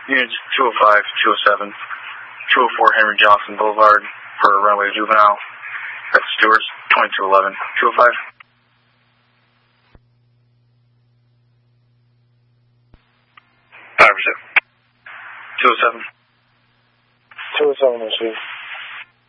Units 205, 207, 204 Henry Johnson Boulevard for runway juvenile. That's Stewart's 2211, 205. Driver 207. 207, receive.